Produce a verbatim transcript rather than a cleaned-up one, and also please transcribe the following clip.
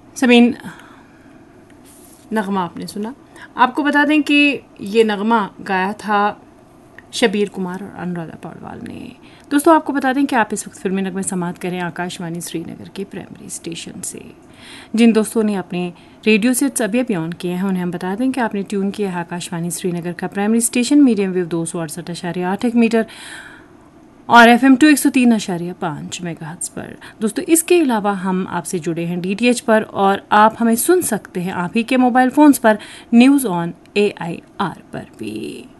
सबीन, नगमा आपने सुना। आपको बता दें कि ये नगमा गाया था शबीर कुमार और अनुराधा पौडवाल ने। दोस्तों आपको बता दें कि आप इस वक्त फिल्मी नगमे समाप्त करें आकाशवाणी श्रीनगर के प्राइमरी स्टेशन से। जिन दोस्तों ने अपने रेडियो सेट्स अभी अभी ऑन किए हैं उन्हें हम बता दें कि आपने ट्यून किया है आकाशवाणी श्रीनगर का प्राइमरी स्टेशन मीडियम वेव दो सौ अड़सठ अशारिया आठ एक मीटर और एफ एम टू एक सौ तीन अशारिया पाँच मेगाहर्ट्ज पर। दोस्तों इसके अलावा हम आपसे जुड़े हैं डी टी एच पर और आप हमें सुन सकते हैं आप ही के मोबाइल फोन्स पर news on A I R पर भी।